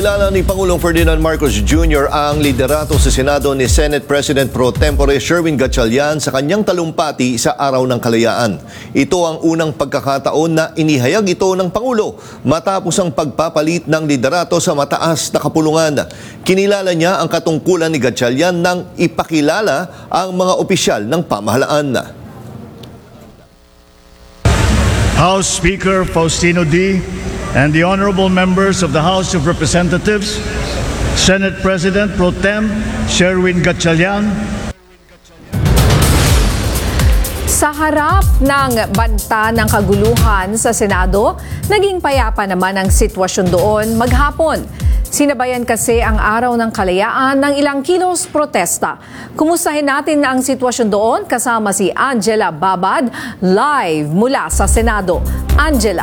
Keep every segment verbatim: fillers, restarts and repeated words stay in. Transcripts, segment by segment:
Ikinilala ni Pangulong Ferdinand Marcos Junior ang liderato sa Senado ni Senate President Pro Tempore Sherwin Gatchalian sa kanyang talumpati sa Araw ng Kalayaan. Ito ang unang pagkakataon na inihayag ito ng Pangulo matapos ang pagpapalit ng liderato sa mataas na kapulungan. Kinilala niya ang katungkulan ni Gatchalian nang ipakilala ang mga opisyal ng pamahalaan. House Speaker Faustino D. and the honorable members of the House of Representatives, Senate President Pro Tem Sherwin Gatchalian. Sa harap ng banta ng kaguluhan sa Senado, naging payapa naman ang sitwasyon doon maghapon. Sinabayan kasi ang Araw ng Kalayaan ng ilang kilos protesta. Kumustahin natin ang sitwasyon doon kasama si Angela Babad live mula sa Senado. Angela.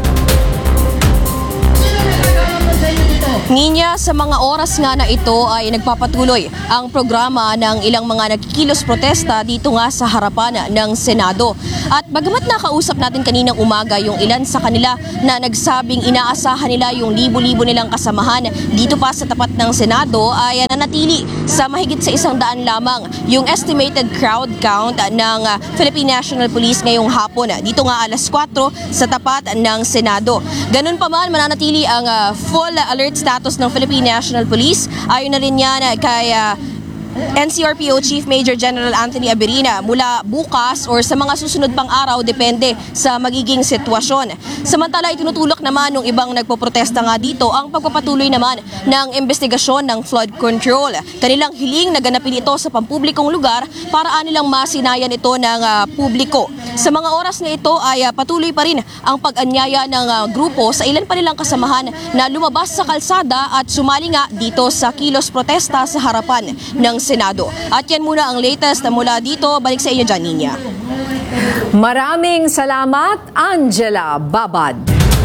Ninya, sa mga oras nga na ito ay nagpapatuloy ang programa ng ilang mga nagkikilos protesta dito nga sa harapan ng Senado. At bagamat nakausap natin kaninang umaga yung ilan sa kanila na nagsabing inaasahan nila yung libo-libo nilang kasamahan dito pa sa tapat ng Senado, ay nanatili sa mahigit sa isang daan lamang yung estimated crowd count ng Philippine National Police ngayong hapon. Dito nga alas kwatro sa tapat ng Senado. Ganun pa man, mananatili ang uh, full alert status ng Philippine National Police. Ayon na rin yan kay uh, N C R P O Chief Major General Anthony Aberina mula bukas or sa mga susunod pang araw depende sa magiging sitwasyon. Samantala, itinutulak naman ng ibang nagpoprotesta nga dito ang pagpapatuloy naman ng investigasyon ng flood control. Kanilang hiling na ganapin ito sa pampublikong lugar para anilang masinayan ito ng uh, publiko. Sa mga oras na ito ay uh, patuloy pa rin ang pag-anyaya ng uh, grupo sa ilan pa nilang kasamahan na lumabas sa kalsada at sumali nga dito sa kilos protesta sa harapan ng Senado. At yan muna ang latest na mula dito. Balik sa inyo dyan, Ninya. Maraming salamat, Angela Babad.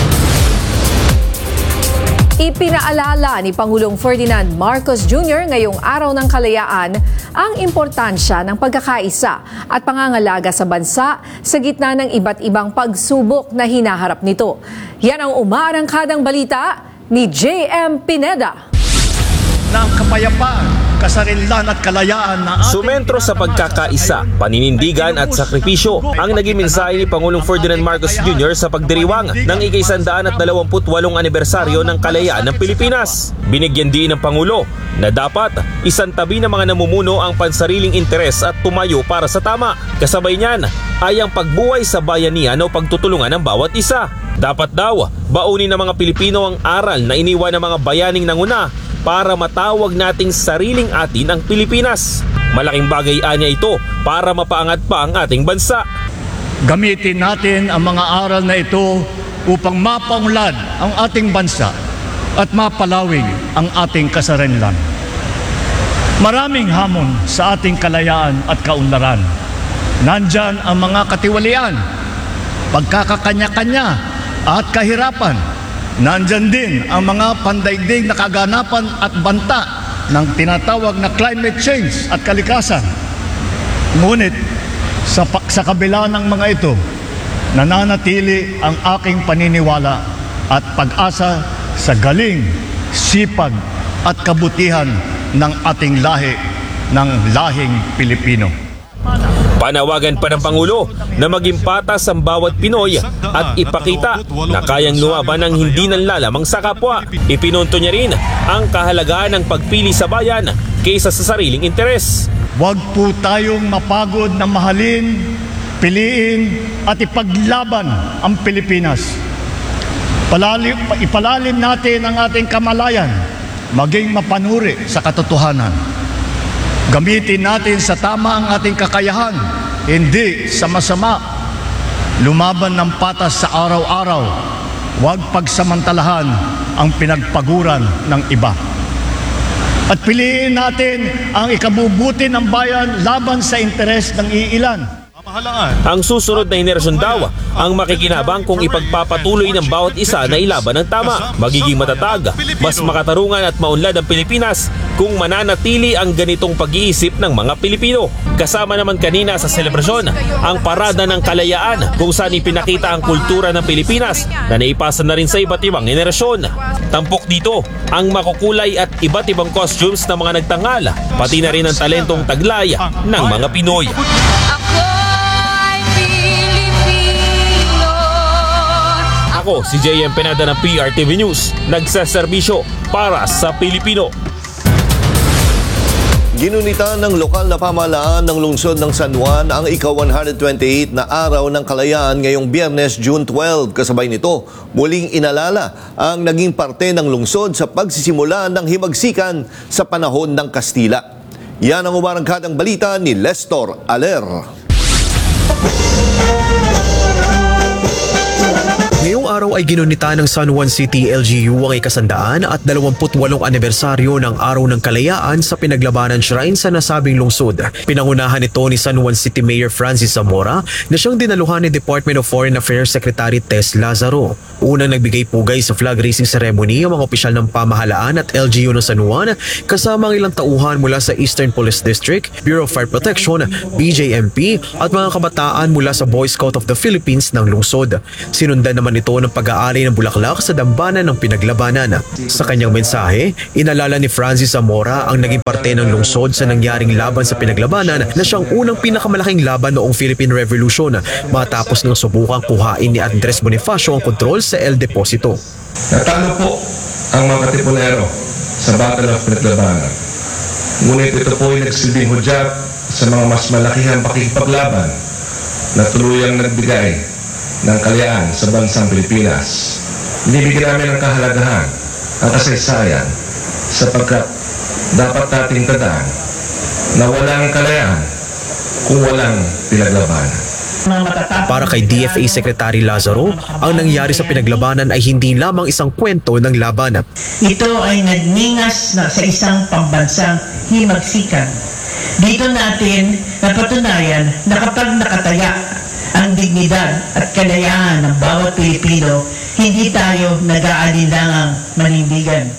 Ipinaalala ni Pangulong Ferdinand Marcos Junior ngayong Araw ng Kalayaan ang importansya ng pagkakaisa at pangangalaga sa bansa sa gitna ng iba't ibang pagsubok na hinaharap nito. Yan ang umaarangkadang balita ni J M Pineda. Ng kapayapaan, kasarinlan at kalayaan na ating sumentro sa pagkakaisa, paninindigan at sakripisyo ang naging mensahe ni Pangulong Ferdinand Marcos Junior sa pagdiriwang ng ika-isandaan at dalawamput walong anibersaryo ng kalayaan ng Pilipinas. Binigyan din ng Pangulo na dapat isantabi ng mga namumuno ang pansariling interes at tumayo para sa tama. Kasabay niyan ay ang pagbuhay sa bayanihan o pagtutulungan ng bawat isa. Dapat daw baunin ng mga Pilipino ang aral na iniwan ng mga bayaning nanguna para matawag nating sariling atin ang Pilipinas. Malaking bagay anya ito para mapaangat pa ang ating bansa. Gamitin natin ang mga aral na ito upang mapaunlad ang ating bansa at mapalawig ang ating kasarinlan. Maraming hamon sa ating kalayaan at kaunlaran. Nandyan ang mga katiwalian, pagkakakanya-kanya at kahirapan. Nandyan din ang mga pandaigdig na kaganapan at banta ng tinatawag na climate change at kalikasan. Ngunit sa, sa kabila ng mga ito, nananatili ang aking paniniwala at pag-asa sa galing, sipag at kabutihan ng ating lahi, ng lahing Pilipino. Panawagan pa ng Pangulo na maging patas ang bawat Pinoy at ipakita na kayang lumaban ng hindi nanlalamang sa kapwa. Ipinunto niya rin ang kahalagaan ng pagpili sa bayan kaysa sa sariling interes. Huwag po tayong mapagod na mahalin, piliin at ipaglaban ang Pilipinas. Palalim, ipalalim natin ang ating kamalayan, maging mapanuri sa katotohanan. Gamitin natin sa tama ang ating kakayahan, hindi sa masama. Lumaban ng patas sa araw-araw. Huwag pagsamantalahan ang pinagpaguran ng iba. At piliin natin ang ikabubuti ng bayan laban sa interes ng iilan. Ang susunod na henerasyon daw ang makikinabang kung ipagpapatuloy ng bawat isa na ilaban ng tama. Magiging matatag, mas makatarungan at maunlad ang Pilipinas kung mananatili ang ganitong pag-iisip ng mga Pilipino. Kasama naman kanina sa selebrasyon ang Parada ng Kalayaan kung saan ipinakita ang kultura ng Pilipinas na naipasa na rin sa iba't ibang henerasyon. Tampok dito ang makukulay at iba't ibang costumes ng mga nagtangal, pati na rin ang talentong taglay ng mga Pinoy. Ako si J M Penada ng P R T V News, nagsaserbisyo para sa Pilipino. Ginunita ng lokal na pamahalaan ng lungsod ng San Juan ang ika one hundred twenty-eight na araw ng kalayaan ngayong Biyernes, June twelve. Kasabay nito, muling inalala ang naging parte ng lungsod sa pagsisimula ng himagsikan sa panahon ng Kastila. Yan ang umarangkadang balita ni Lestor Aler. Ngayong araw ay ginunita ng San Juan City L G U ang ikasandaan at dalawamput walong anibersaryo ng Araw ng Kalayaan sa Pinaglabanan Shrine sa nasabing lungsod. Pinangunahan ito ni San Juan City Mayor Francis Zamora na siyang dinaluhan ni Department of Foreign Affairs Secretary Tess Lazaro. Unang nagbigay pugay sa flag raising ceremony ang mga opisyal ng pamahalaan at L G U ng San Juan kasama ang ilang tauhan mula sa Eastern Police District, Bureau of Fire Protection, B J M P at mga kabataan mula sa Boy Scout of the Philippines ng lungsod. Sinundan naman ito ng pag-aari ng bulaklak sa dambana ng pinaglabanan. Sa kanyang mensahe, inalala ni Francis Zamora ang naging parte ng lungsod sa nangyaring laban sa pinaglabanan na siyang unang pinakamalaking laban noong Philippine Revolution matapos ng subukang kuhain ni Andres Bonifacio ang kontrol sa El Deposito. Natalo po ang mga Katipunero sa Battle of Pinaglabanan. Ngunit ito po ay nagsilbing hudyat sa mga mas malakihang pakikipaglaban na tuluyang nagbigay ng kalayaan sa bansang Pilipinas. Binibigyan namin ng kahalagahan ang kasaysayan sapagkat dapat nating tandaan na walang kalayaan kung walang pinaglabanan. Para kay D F A Secretary Lazaro, ang nangyari sa pinaglabanan ay hindi lamang isang kwento ng laban. Ito ay nagningas na sa isang pambansang himagsikan. Dito natin napatunayan na kapag nakataya ang dignidad at kalayaan ng bawat Pilipino, hindi tayo nag-aalinlangang manindigan.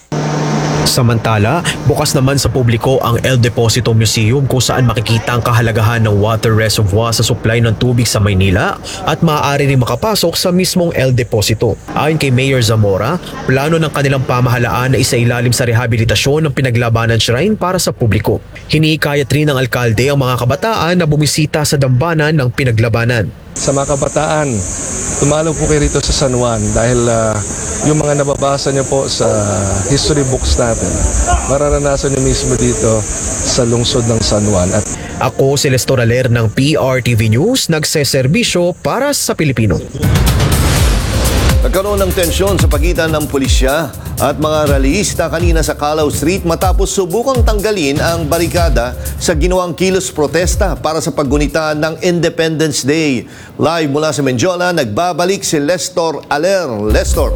Samantala, bukas naman sa publiko ang El Deposito Museum kung saan makikita ang kahalagahan ng water reservoir sa supply ng tubig sa Maynila at maaari rin makapasok sa mismong El Deposito. Ayon kay Mayor Zamora, plano ng kanilang pamahalaan na isailalim sa rehabilitasyon ng Pinaglabanan Shrine para sa publiko. Hinihikayat rin ng alkalde ang mga kabataan na bumisita sa dambanan ng Pinaglabanan. Sa mga kabataan, tumalo po kayo rito sa San Juan dahil uh, yung mga nababasa niyo po sa history books natin, mararanasan niyo mismo dito sa lungsod ng San Juan. At ako si Lestor Aler ng P R T V News, nagseserbisyo para sa Pilipino. Nagkaroon ng tensyon sa pagitan ng pulisya at mga rallyista kanina sa Calao Street matapos subukang tanggalin ang barikada sa ginawang kilos protesta para sa paggunita ng Independence Day. Live mula sa Menjola, nagbabalik si Lestor Aler. Lestor.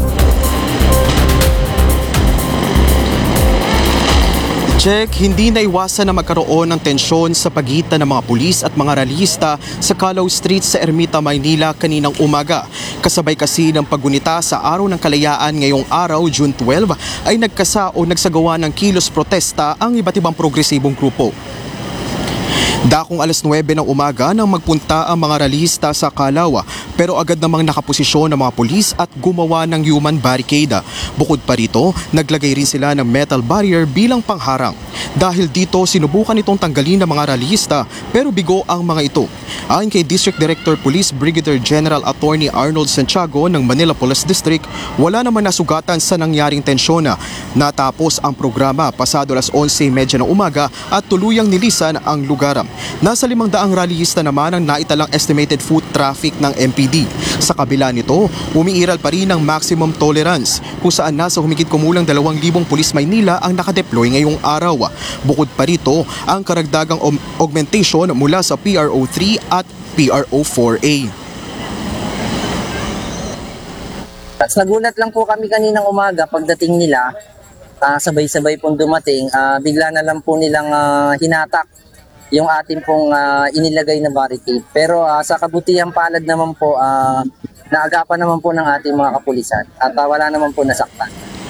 Check, hindi naiwasan na magkaroon ng tensyon sa pagitan ng mga pulis at mga rallyista sa Calao Street sa Ermita, Maynila kaninang umaga. Kasabay kasi ng paggunita sa Araw ng Kalayaan ngayong araw, June twelve, ay nagkasa o nagsagawa ng kilos protesta ang iba't ibang progresibong grupo. Dakong alas nuwebe ng umaga nang magpunta ang mga rallyista sa Calao, pero agad namang nakaposisyon ng mga pulis at gumawa ng human barricade. Bukod pa rito, naglagay rin sila ng metal barrier bilang pangharang. Dahil dito, sinubukan itong tanggalin ng mga rallyista pero bigo ang mga ito. Ayon kay District Director Police Brigadier General Attorney Arnold Santiago ng Manila Police District, wala naman nasugatan sa nangyaring tensyon. Natapos ang programa pasado alas onse trenta ng umaga at tuluyang nilisan ang lugar. Nasa limang daang rallyista naman ang naitalang estimated foot traffic ng M P D. Sa kabila nito, umiiral pa rin ang maximum tolerance kung saan nasa humigit kumulang dalawang libong pulis Maynila ang nakadeploy ngayong araw. Bukod pa rito, ang karagdagang augmentation mula sa P R O three at P R O four A. Nagulat lang po kami kaninang umaga pagdating nila, uh, sabay-sabay pong dumating, uh, bigla na lang po nilang uh, hinatak yung ating pong ah, inilagay na barricade. Pero ah, sa kabutihang palad naman po, ah, naagapan naman po ng ating mga kapulisan at ah, wala naman po nasaktan.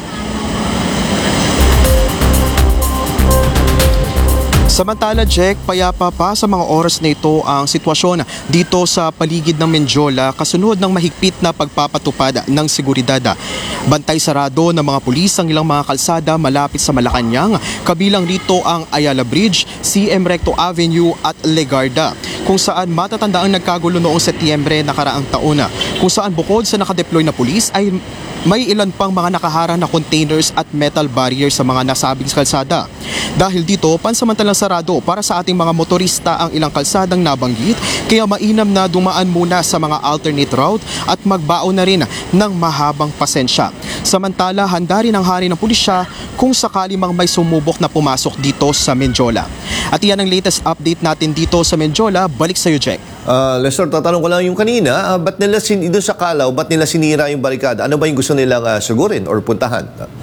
Samantala, Jack, payapa pa sa mga oras na ito ang sitwasyon dito sa paligid ng Menjola kasunod ng mahigpit na pagpapatupad ng seguridad. Bantay sarado ng mga pulis ang ilang mga kalsada malapit sa Malacanang, kabilang rito ang Ayala Bridge, C M Recto Avenue at Legarda, kung saan matatanda ang nagkagulo noong Setyembre nakaraang taon, kung saan bukod sa nakadeploy na pulis ay may ilan pang mga nakaharang na containers at metal barriers sa mga nasabing kalsada. Dahil dito, pansamantalang sarado para sa ating mga motorista ang ilang kalsadang nabanggit, kaya mainam na dumaan muna sa mga alternate route at magbaon na rin ng mahabang pasensya. Samantala, handa rin ang hari ng pulisya kung sakali mang may sumubok na pumasok dito sa Menjola. At iyan ang latest update natin dito sa Menjola. Balik sa iyo, Jack. Uh, Lester, tatanong ko lang yung kanina, uh, ba't nila sin doon sa Calao, ba't nila sinira yung barikada? Ano ba yung gusto nilang uh, sugurin or puntahan?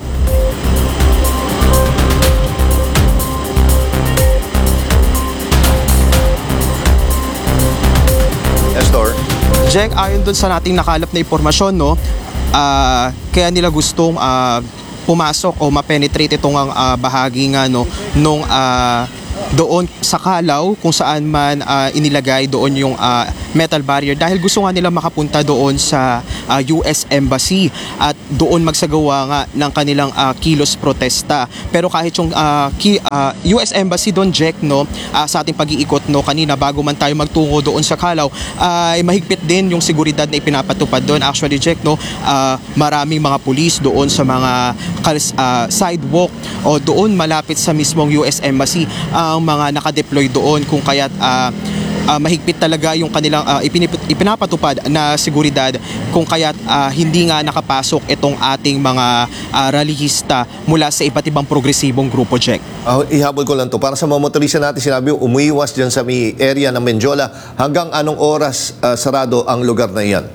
Nestor? Jack, ayon doon sa nating nakalap na impormasyon, no, uh, kaya nila gustong uh, pumasok o mapenetrate itong uh, bahagi nga, no, nung uh, doon sa Calao kung saan man uh, inilagay doon yung uh, metal barrier dahil gusto nga nila makapunta doon sa uh, U S Embassy at doon magsagawa nga ng kanilang uh, kilos protesta. Pero kahit yung uh, ki, uh, U S Embassy doon, Jack, no, uh, sa ating pag-iikot, no, kanina bago man tayo magtungo doon sa Calao, ay uh, mahigpit din yung seguridad na ipinapatupad doon. Actually, Jack, no, uh, maraming mga pulis doon sa mga uh, sidewalk o doon malapit sa mismong U S Embassy ang mga nakadeploy doon, kung kaya't uh, uh, mahigpit talaga yung kanilang uh, ipinip- ipinapatupad na seguridad, kung kaya't uh, hindi nga nakapasok itong ating mga uh, rallyista mula sa iba't ibang progresibong grupo, Jack. Uh, ihabol ko lang to. Para sa mga motorista natin, sinabi umuiwas dyan sa may area ng Menjola. Hanggang anong oras uh, sarado ang lugar na iyan?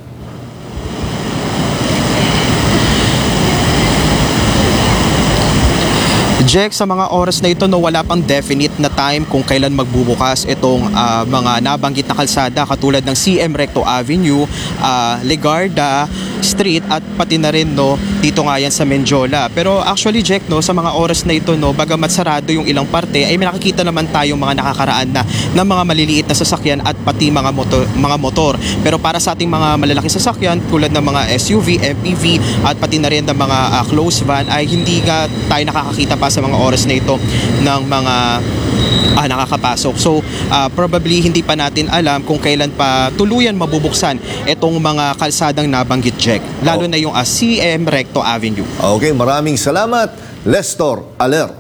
Jack, sa mga oras na ito, no, wala pang definite na time kung kailan magbubukas itong uh, mga nabanggit na kalsada katulad ng C M Recto Avenue, uh, Legarda Street at pati na rin, no, dito nga yan sa Menjola. Pero actually, Jack, no, sa mga oras na ito, no, bagamat sarado yung ilang parte, ay may nakikita naman tayong mga nakakaraan na ng mga maliliit na sasakyan at pati mga motor, mga motor. Pero para sa ating mga malalaking sasakyan tulad ng mga S U V, M P V at pati na rin ng mga uh, closed van ay hindi nga tayo nakakakita pa sa mga oras na ito ng mga ah, nakakapasok. So uh, probably hindi pa natin alam kung kailan pa tuluyan mabubuksan itong mga kalsadang nabanggit, Jack, lalo oh. na yung uh, C M Recto Avenue. Okay, maraming salamat, Lester Aler.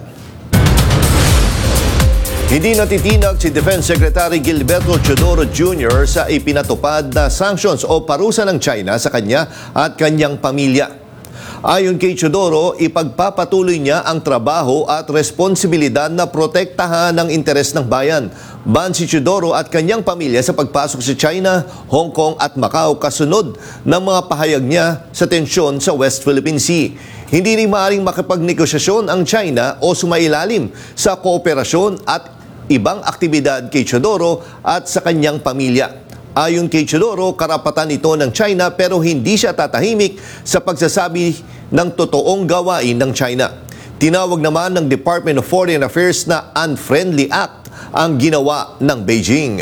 Hindi natitinag si Defense Secretary Gilberto Teodoro Junior sa ipinatupad na sanctions o parusa ng China sa kanya at kanyang pamilya. Ayon kay Teodoro, ipagpapatuloy niya ang trabaho at responsibilidad na protektahan ang interes ng bayan. Ban si Teodoro at kanyang pamilya sa pagpasok sa China, Hong Kong at Macau kasunod ng mga pahayag niya sa tensyon sa West Philippine Sea. Hindi rin maaaring makipagnegosasyon ang China o sumailalim sa kooperasyon at ibang aktibidad kay Teodoro at sa kanyang pamilya. Ayon kay Teodoro, karapatan ito ng China pero hindi siya tatahimik sa pagsasabi ng totoong gawain ng China. Tinawag naman ng Department of Foreign Affairs na unfriendly act ang ginawa ng Beijing.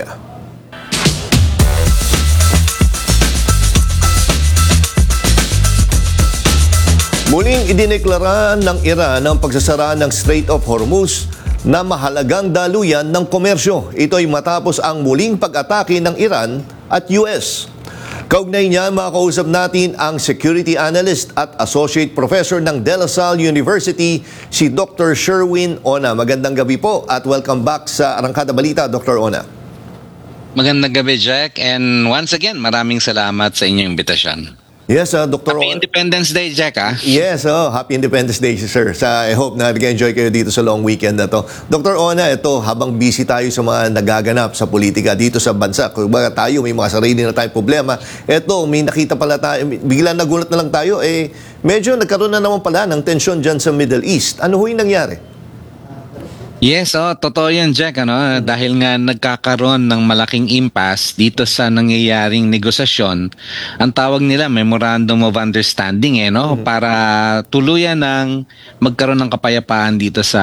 Muling idineklara ng Iran ang pagsasara ng Strait of Hormuz na mahalagang daluyan ng komersyo. Ito ay matapos ang muling pag-atake ng Iran at U S. Kaugnay niya, makausap natin ang security analyst at associate professor ng De La Salle University, si Doctor Sherwin Ona. Magandang gabi po at welcome back sa Arangkada Balita, Doctor Ona. Magandang gabi, Jack, and once again, maraming salamat sa inyong imbitasyon. Yes, uh, Doctor Happy Independence Day, Jack, ah. Yes, oh, Happy Independence Day, sir. Sa, I hope na nag-enjoy kayo dito sa long weekend na to. Doctor Ona, ito, habang busy tayo sa mga nagaganap sa politika dito sa bansa, kung baga tayo, may mga sarili na tayong problema, ito, may nakita pala tayo, bigla nagulat na lang tayo, eh, medyo nagkaroon na naman pala ng tensyon dyan sa Middle East. Ano ho yung nangyari? Yes, oh, totoo yan, Jack. Ano? Dahil nga nagkakaroon ng malaking impasse dito sa nangyayaring negosasyon, ang tawag nila Memorandum of Understanding, eh, no? Para tuluyan ng magkaroon ng kapayapaan dito sa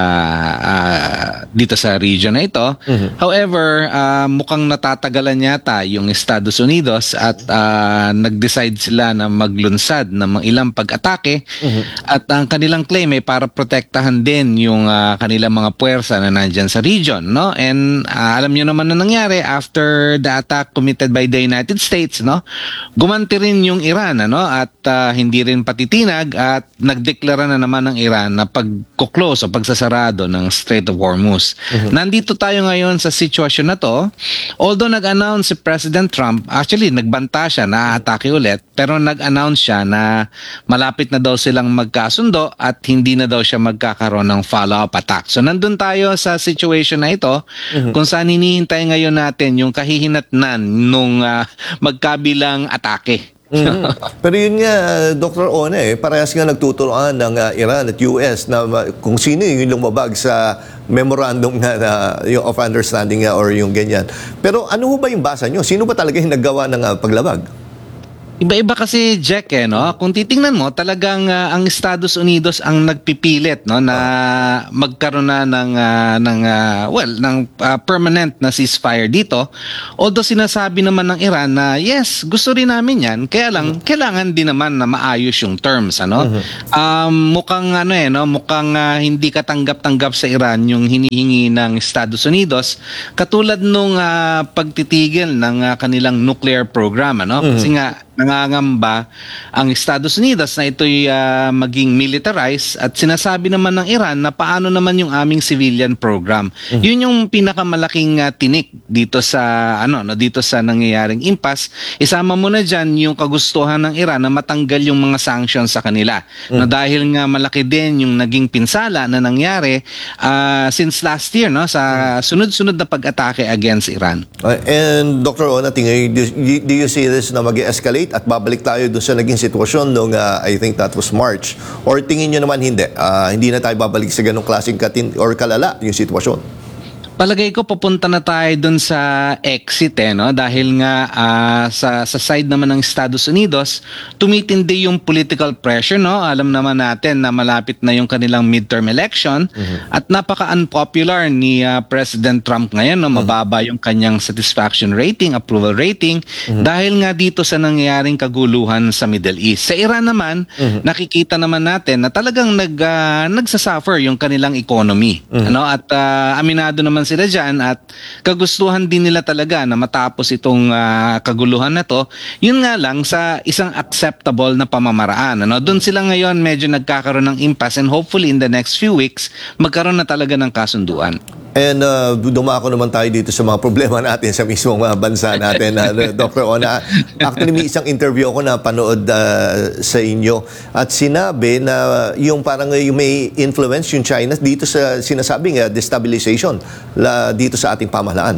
ah, dito sa region na ito. However, ah, mukhang natatagalan yata yung Estados Unidos at ah, nag-decide sila na maglunsad ng mga ilang pag-atake at ang kanilang claim ay para protektahan din yung ah, kanilang mga puwersa na nandyan sa region, no? And uh, alam niyo naman na nangyari after the attack committed by the United States, no? Gumanti rin yung Iran, ano? At uh, hindi rin patitinag at nagdeklara na naman ng Iran na pagko-close o pagsasarado ng Strait of Hormuz. Nandito tayo ngayon sa sitwasyon na to. Although nag-announce si President Trump, actually nagbanta siya na atake ulit, pero nag-announce siya na malapit na daw silang magkasundo at hindi na daw siya magkakaroon ng follow-up attack. So nandun tayo sa situation na ito kung saan hinihintay ngayon natin yung kahihinatnan nung uh, magkabilang atake. Mhm. Pero yun nga, Doctor One, eh, parehas nga nagtutulungan ng uh, Iran at U S na uh, kung sino yung lumabag sa memorandum nga na yung of understanding nga or yung ganyan. Pero ano ho ba yung basa nyo? Sino ba talaga yung naggawa ng uh, paglabag? Iba-iba kasi, Jack, eh, no? Kung titingnan mo, talagang uh, ang Estados Unidos ang nagpipilit, no, na magkaroon na ng uh, ng uh, well, ng uh, permanent na ceasefire dito. Although sinasabi naman ng Iran na yes, gusto rin namin 'yan, kaya lang mm-hmm. kailangan din naman na maayos yung terms, ano? Mm-hmm. Um, mukhang ano eh, no, mukhang uh, hindi katanggap-tanggap sa Iran yung hinihingi ng Estados Unidos katulad nung uh, pagtitigil ng uh, kanilang nuclear program, ano? Mm-hmm. Kasi nga nangangamba ang Estados Unidos na ito'y uh, maging militarized at sinasabi naman ng Iran na paano naman yung aming civilian program. Mm-hmm. Yun yung pinakamalaking uh, tinik dito sa ano no dito sa nangyayaring impasse. Isama mo na diyan yung kagustuhan ng Iran na matanggal yung mga sanctions sa kanila. Mm-hmm. Na dahil nga malaki din yung naging pinsala na nangyari uh, since last year, no, sa sunod-sunod na pag-atake against Iran. Uh, and Doctor Ona, tingin, do, do you see this na mag-escalate at babalik tayo doon sa naging sitwasyon noong uh, I think that was March? Or tingin nyo naman hindi? Uh, hindi na tayo babalik sa ganong klaseng katin or kalala yung sitwasyon? Palagay ko papunta na tayo dun sa exit, eh, no? Dahil nga uh, sa, sa side naman ng Estados Unidos, tumitindi yung political pressure, no? Alam naman natin na malapit na yung kanilang midterm election mm-hmm. at napaka-unpopular ni uh, President Trump ngayon, no? Mababa yung kanyang satisfaction rating, approval rating mm-hmm. dahil nga dito sa nangyayaring kaguluhan sa Middle East. Sa Iran naman, mm-hmm. nakikita naman natin na talagang nag, uh, nagsasuffer yung kanilang economy. Mm-hmm. Ano? At uh, aminado naman sila dyan at kagustuhan din nila talaga na matapos itong uh, kaguluhan na to, yun nga lang sa isang acceptable na pamamaraan. Ano? Doon sila ngayon medyo nagkakaroon ng impasse and hopefully in the next few weeks magkaroon na talaga ng kasunduan. And uh, dumako naman tayo dito sa mga problema natin sa mismong uh, bansa natin, uh, Doctor Ona. Actually, may isang interview ako na panood uh, sa inyo at sinabi na yung parang yung may influence yung China dito sa sinasabing uh, destabilization la, dito sa ating pamahalaan.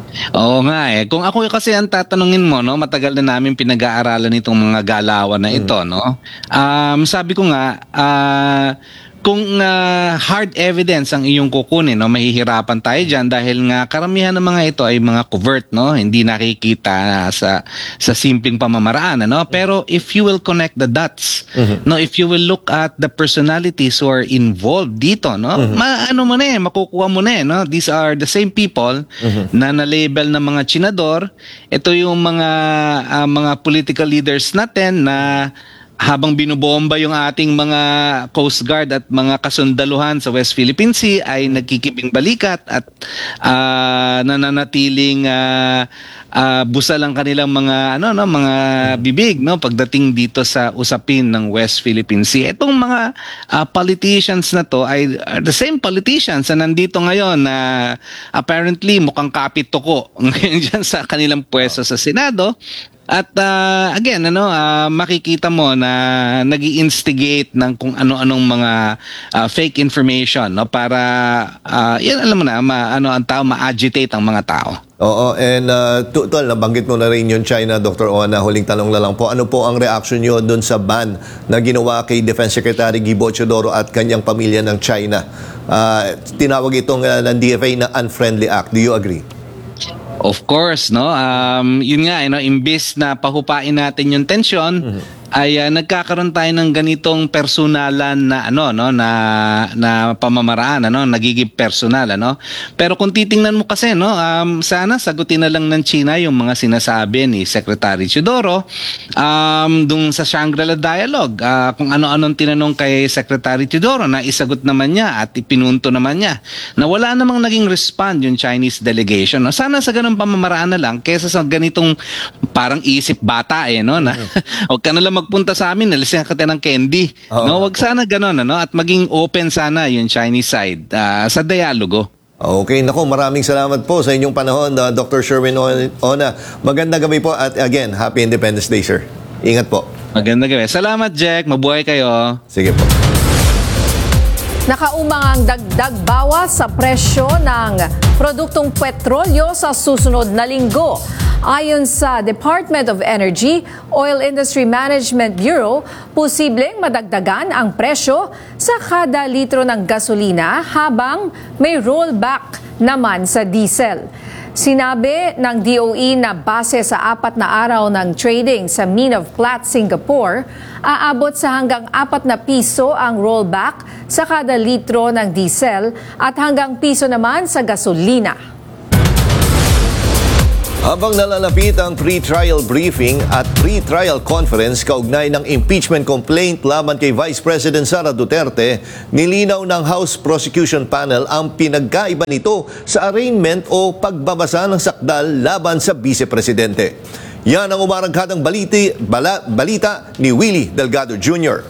Oo nga eh. Kung ako kasi ang tatanungin mo, no, matagal na namin pinag-aaralan itong mga galawan na ito, mm. no. Um, sabi ko nga, ah... Uh, kung uh, hard evidence ang iyong kukunin, no, mahihirapan tayo dyan dahil nga karamihan ng mga ito ay mga covert, no, hindi nakikita sa sa simpleng pamamaraan, no. Pero if you will connect the dots, mm-hmm. no, if you will look at the personalities who are involved dito, no, mm-hmm. ma ano mo na eh, makukuha mo na eh, no. These are the same people mm-hmm. na na-label na mga tsinador. Ito yung mga uh, mga political leaders natin na habang binubomba yung ating mga Coast Guard at mga kasundaluhan sa West Philippine Sea ay nagkikibing balikat at uh, nananatiling uh, uh, busa lang kanilang mga ano no mga bibig, no, pagdating dito sa usapin ng West Philippine Sea. Itong mga uh, politicians na to ay uh, the same politicians na nandito ngayon na uh, apparently mukhang kapit toko ngayon dyan sa kanilang pwesto sa Senado. At uh, again, ano, uh, makikita mo na nag-i-instigate ng kung ano-anong mga uh, fake information, no, para uh, yan, alam mo na, ma, ano ang tao, ma-agitate ang mga tao. Oo, and uh, total, nabanggit mo na rin yung China, Doctor Ona. Huling tanong na lang po, ano po ang reaction nyo doon sa ban na ginawa kay Defense Secretary Guy Teodoro at kanyang pamilya ng China? Uh, tinawag itong uh, ng D F A na unfriendly act. Do you agree? Of course, no. Um, yun nga, you know, imbis na pahupain natin yung tensyon, mm-hmm. ay uh, nagkakaroon tayo ng ganitong personalan na ano, no, na na pamamaraan, ano, nagiging personal, ano. Pero kung titingnan mo kasi, no, um, sana sagutin na lang ng China yung mga sinasabi ni Secretary Teodoro um, dung sa Shangri-La Dialogue. Uh, kung ano-anong tinanong kay Secretary Teodoro na isagot naman niya at ipinunto naman niya na wala namang naging respond yung Chinese delegation. No? Sana sa ganung pamamaraan na lang kaysa sa ganitong parang isip bata eh, no, na huwag ka na lang magpunta sa amin, nalisin ka tayo ng candy. Oo. No, wag sana gano'n, ano, at maging open sana yung Chinese side uh, sa dialogo. Okay, nako, maraming salamat po sa inyong panahon, uh, Doctor Sherwin Ona. Magandang gabi po at again, Happy Independence Day, sir. Ingat po. Magandang gabi. Salamat, Jack. Mabuhay kayo. Sige po. Nakaumang ang dagdag bawas sa presyo ng produktong petrolyo sa susunod na linggo. Ayon sa Department of Energy, Oil Industry Management Bureau, posibleng madagdagan ang presyo sa kada litro ng gasolina habang may rollback naman sa diesel. Sinabi ng D O E na base sa apat na araw ng trading sa Mine of Platts, Singapore, aabot sa hanggang apat na piso ang rollback sa kada litro ng diesel at hanggang piso naman sa gasolina. Habang nalalapit ang pre-trial briefing at pre-trial conference kaugnay ng impeachment complaint laban kay Vice President Sara Duterte, nilinaw ng House Prosecution Panel ang pinagkaiba nito sa arraignment o pagbabasa ng sakdal laban sa Vice Presidente. Yan ang umarangkadang baliti, bala, balita ni Willie Delgado Junior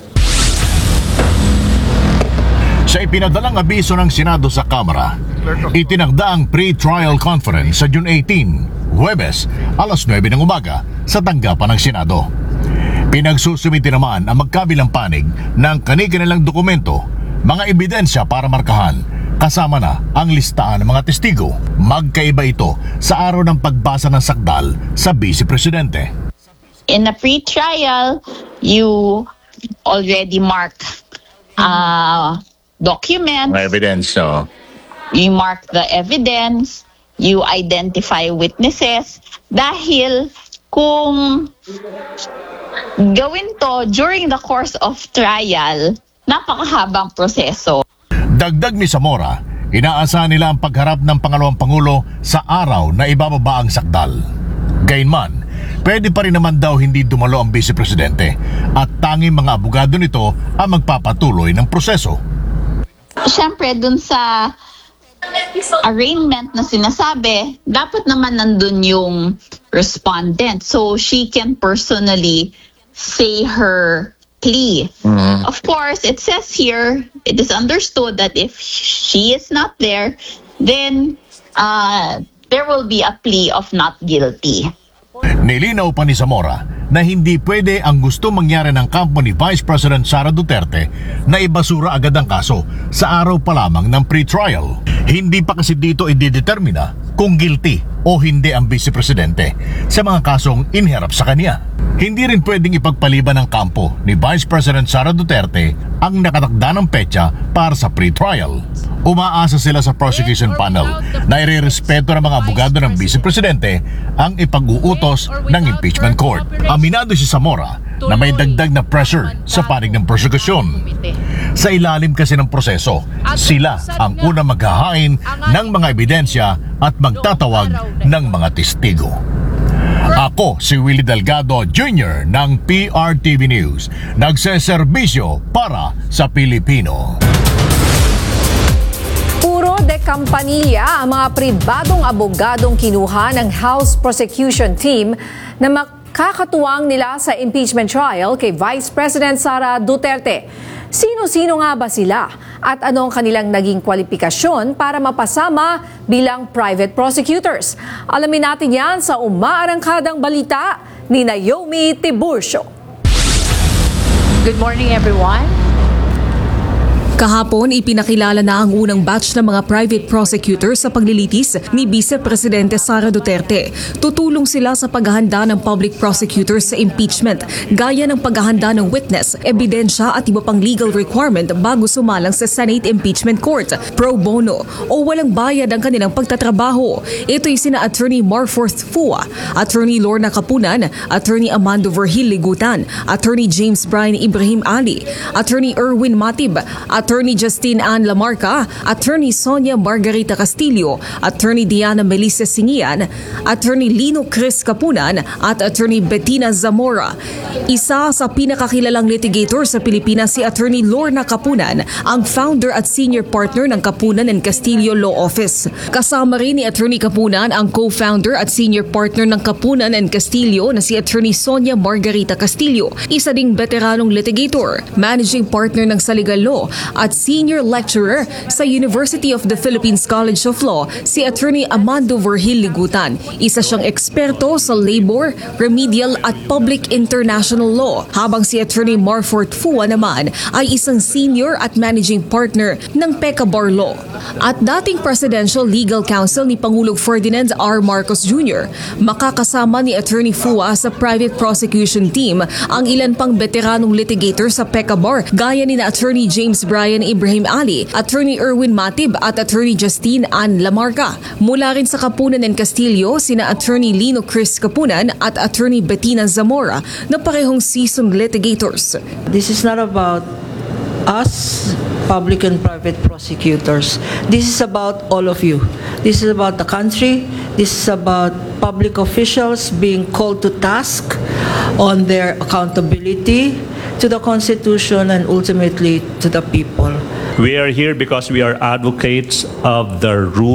Sa ipinadalang abiso ng Senado sa Kamara, itinakda ang pre-trial conference sa June eighteen, Huwebes, alas nuwebe ng umaga sa tanggapan ng Senado. Pinagsusumiti naman ang magkabilang panig ng kani-kanilang dokumento, mga ebidensya para markahan, kasama na ang listahan ng mga testigo. Magkaiba ito sa araw ng pagbasa ng sakdal sa Vice Presidente. In a pre-trial, you already mark uh, documents. May evidence, so. You mark the evidence, you identify witnesses, dahil kung gawin to during the course of trial, napakahabang proseso. Dagdag ni Zamora, inaasahan nila ang pagharap ng pangalawang pangulo sa araw na ibababa ang sakdal. Gayunman, pwede pa rin naman daw hindi dumalo ang Vice Presidente at tanging mga abogado nito ang magpapatuloy ng proseso. Siyempre, dun sa arraignment na sinasabi, dapat naman nandun yung respondent. So, she can personally say her plea. Mm-hmm. Of course, it says here, it is understood that if she is not there, then uh, there will be a plea of not guilty. Nilinaw pa ni Zamora na hindi pwede ang gusto mangyari ng kampo ni Vice President Sara Duterte na ibasura agad ang kaso sa araw pa lamang ng pre-trial. Hindi pa kasi dito i-determina kung guilty o hindi ang Vice Presidente sa mga kasong inharap sa kanya. Hindi rin pwedeng ipagpaliban ng kampo ni Vice President Sara Duterte ang nakatakda ng petsa para sa pre-trial. Umaasa sila sa prosecution panel na irerespeto ng mga abogado ng Vice Presidente ang ipag-uutos ng impeachment court. Aminado si Zamora na may dagdag na pressure sa panig ng prosecution. Sa ilalim kasi ng proseso, sila ang unang maghahain ng mga ebidensya at magtatawag ng mga testigo. Ako si Willie Delgado Junior ng P R T V News, nagseserbisyo para sa Pilipino. Puro de Campanilla ang mga pribadong abogadong kinuha ng House Prosecution Team na makakatuwang nila sa impeachment trial kay Vice President Sara Duterte. Sino-sino nga ba sila at ano ang kanilang naging kwalifikasyon para mapasama bilang private prosecutors? Alamin natin yan sa umaarangkadang balita ni Naomi Tiburcio. Good morning, everyone. Kahapon, ipinakilala na ang unang batch ng mga private prosecutors sa paglilitis ni Vice Presidente Sara Duterte. Tutulong sila sa paghahanda ng public prosecutors sa impeachment, gaya ng paghahanda ng witness, ebidensya at iba pang legal requirement bago sumalang sa Senate Impeachment Court, pro bono o walang bayad ang kanilang pagtatrabaho. Ito'y sina Attorney Marforth Fua, Attorney Lorna Capunan, Attorney Amando Vergil Ligutan, Attorney James Brian Ibrahim Ali, Attorney Erwin Matib, Attorney Justine Ann Lamarca, Attorney Sonia Margarita Castillo, Attorney Diana Melissa Singian, Attorney Lino Chris Capunan at Attorney Bettina Zamora. Isa sa pinakakilalang litigator sa Pilipinas si Attorney Lorna Capunan, ang founder at senior partner ng Capunan and Castillo Law Office. Kasama rin ni Attorney Capunan ang co-founder at senior partner ng Capunan and Castillo na si Attorney Sonia Margarita Castillo, isa ding veteranong litigator, managing partner ng Saligal Law at senior lecturer sa University of the Philippines College of Law, si Attorney Amando Vergil Ligutan. Isa siyang eksperto sa labor, remedial at public international law, habang si Attorney Marforth Fua naman ay isang senior at managing partner ng P E C A Bar Law. At dating Presidential Legal Counsel ni Pangulong Ferdinand R. Marcos Junior, makakasama ni Attorney Fua sa private prosecution team ang ilan pang veteranong litigator sa P E C A Bar, gaya ni na Attorney James Brian Ibrahim Ali, Attorney Erwin Matib at Attorney Justine Ann Lamarca. Mula rin sa Capunan and Castillo, sina Attorney Lino Chris Capunan at Attorney Bettina Zamora na parehong seasoned litigators. This is not about us, public and private prosecutors. This is about all of you. This is about the country. This is about public officials being called to task on their accountability to the Constitution and ultimately to the people. We are here because we are advocates of the rule